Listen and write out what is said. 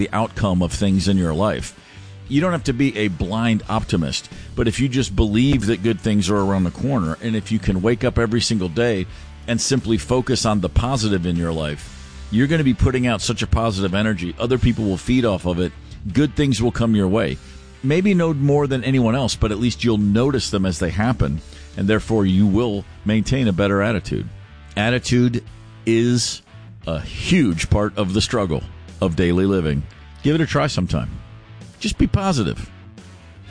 the outcome of things in your life. You don't have to be a blind optimist, but if you just believe that good things are around the corner, and if you can wake up every single day and simply focus on the positive in your life, you're going to be putting out such a positive energy. Other people will feed off of it. Good things will come your way. Maybe no more than anyone else, but at least you'll notice them as they happen, and therefore you will maintain a better attitude. Attitude is a huge part of the struggle of daily living. Give it a try sometime. Just be positive.